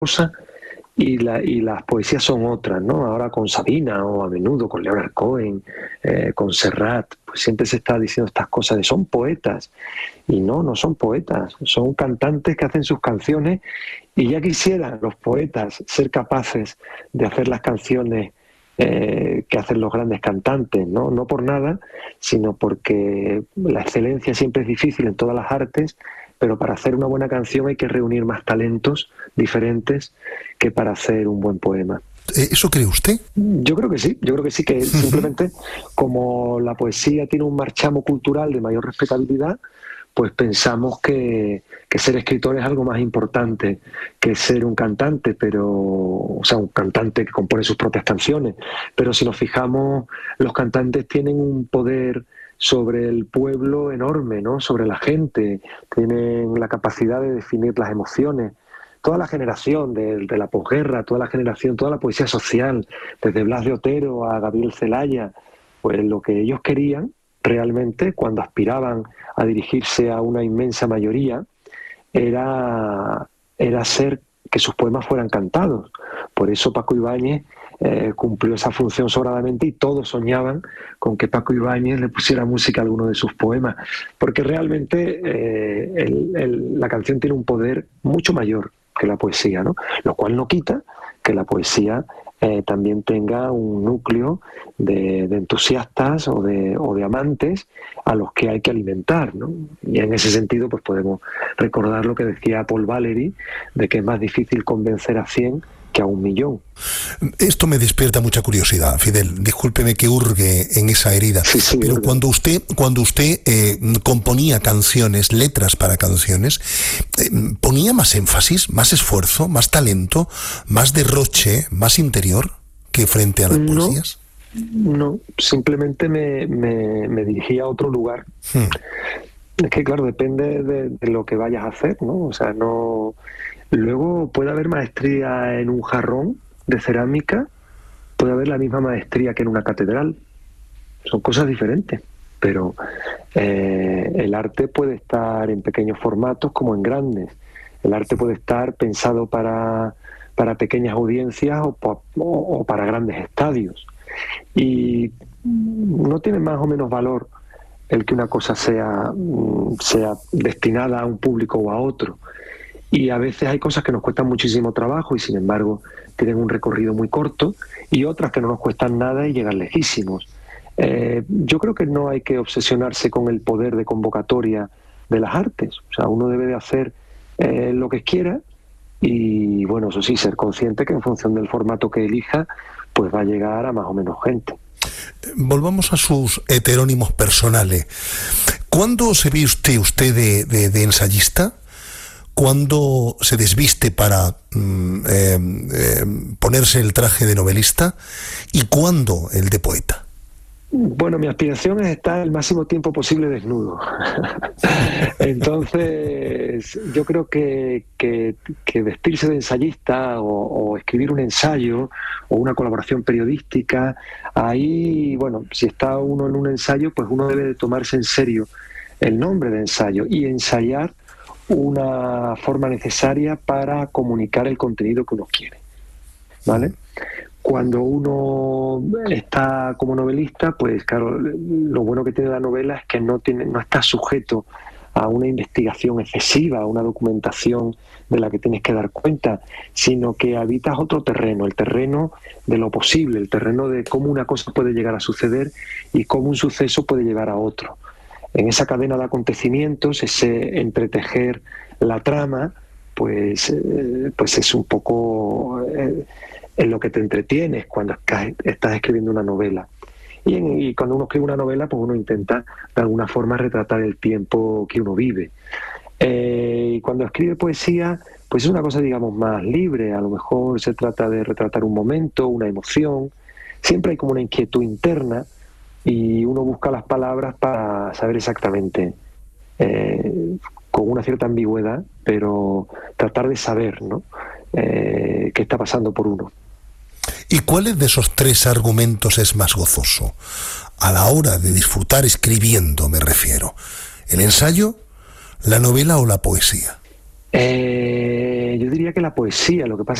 cosa y las poesías son otras, ¿no? Ahora con Sabina o a menudo con Leonard Cohen, con Serrat, pues siempre se está diciendo estas cosas de son poetas. Y no son poetas, son cantantes que hacen sus canciones y ya quisieran los poetas ser capaces de hacer las canciones que hacen los grandes cantantes, ¿no? No por nada, sino porque la excelencia siempre es difícil en todas las artes, pero para hacer una buena canción hay que reunir más talentos diferentes que para hacer un buen poema. ¿Eso cree usted? Yo creo que sí, que simplemente como la poesía tiene un marchamo cultural de mayor respetabilidad, pues pensamos que ser escritor es algo más importante que ser un cantante, o sea, un cantante que compone sus propias canciones. Pero si nos fijamos, los cantantes tienen un poder sobre el pueblo enorme, ¿no? Sobre la gente, tienen la capacidad de definir las emociones. Toda la generación de la posguerra, toda la generación, toda la poesía social, desde Blas de Otero a Gabriel Celaya, pues lo que ellos querían realmente cuando aspiraban a dirigirse a una inmensa mayoría era hacer que sus poemas fueran cantados. Por eso Paco Ibáñez cumplió esa función sobradamente y todos soñaban con que Paco Ibáñez le pusiera música a alguno de sus poemas, porque realmente la canción tiene un poder mucho mayor que la poesía, ¿no? Lo cual no quita que la poesía también tenga un núcleo de entusiastas o de amantes a los que hay que alimentar, ¿no? Y en ese sentido pues podemos recordar lo que decía Paul Valéry, de que es más difícil convencer a 100 que a 1.000.000. Esto me despierta mucha curiosidad, Fidel. Discúlpeme que hurgue en esa herida. Sí, pero verdad. cuando usted componía canciones, letras para canciones, ¿ponía más énfasis, más esfuerzo, más talento, más derroche, más interior que frente a las poesías? No, simplemente me dirigía a otro lugar. Es que claro, depende de lo que vayas a hacer, ¿no? O sea, no... Luego puede haber maestría en un jarrón de cerámica, puede haber la misma maestría que en una catedral. Son cosas diferentes, pero el arte puede estar en pequeños formatos como en grandes. El arte puede estar pensado para pequeñas audiencias o para grandes estadios. Y no tiene más o menos valor el que una cosa sea destinada a un público o a otro. Y a veces hay cosas que nos cuestan muchísimo trabajo y sin embargo tienen un recorrido muy corto, y otras que no nos cuestan nada y llegan lejísimos. Yo creo que no hay que obsesionarse con el poder de convocatoria de las artes. O sea, uno debe de hacer lo que quiera y, bueno, eso sí, ser consciente que en función del formato que elija, pues va a llegar a más o menos gente. Volvamos a sus heterónimos personales. ¿Cuándo se ve usted de ensayista? ¿Cuándo se desviste para ponerse el traje de novelista? ¿Y cuándo el de poeta? Bueno, mi aspiración es estar el máximo tiempo posible desnudo. Entonces, yo creo que vestirse de ensayista o escribir un ensayo o una colaboración periodística, ahí, bueno, si está uno en un ensayo, pues uno debe de tomarse en serio el nombre de ensayo y ensayar una forma necesaria para comunicar el contenido que uno quiere, ¿vale? Cuando uno está como novelista, pues claro, lo bueno que tiene la novela es que no está sujeto a una investigación excesiva, a una documentación de la que tienes que dar cuenta, sino que habitas otro terreno, el terreno de lo posible, el terreno de cómo una cosa puede llegar a suceder y cómo un suceso puede llevar a otro. En esa cadena de acontecimientos, ese entretejer la trama, pues es un poco en lo que te entretienes cuando estás escribiendo una novela. Y cuando uno escribe una novela, pues uno intenta de alguna forma retratar el tiempo que uno vive. Y cuando escribe poesía, pues es una cosa, digamos, más libre. A lo mejor se trata de retratar un momento, una emoción. Siempre hay como una inquietud interna y uno busca las palabras para saber exactamente, con una cierta ambigüedad, pero tratar de saber, ¿no? Qué está pasando por uno. ¿Y cuáles de esos tres argumentos es más gozoso? A la hora de disfrutar escribiendo, me refiero. ¿El ensayo, la novela o la poesía? Yo diría que la poesía. Lo que pasa